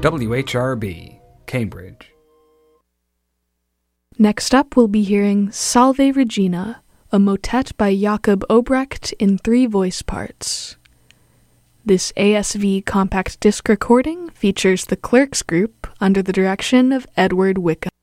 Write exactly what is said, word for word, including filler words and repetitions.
W H R B, Cambridge. Next up, we'll be hearing Salve Regina, a motet by Jakob Obrecht in three voice parts. This A S V compact disc recording features the Clerks Group under the direction of Edward Wickham.